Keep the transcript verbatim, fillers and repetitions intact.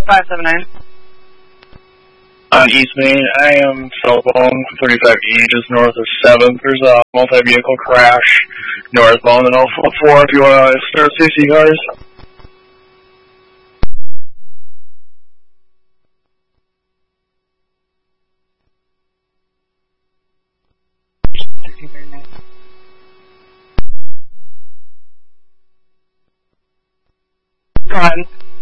five seven nine. On East Main, I am cell phone thirty-five E, just north of seventh. There's a multi-vehicle crash northbound in Alpha four if you want to start C C cars. Thank you very much. Go ahead.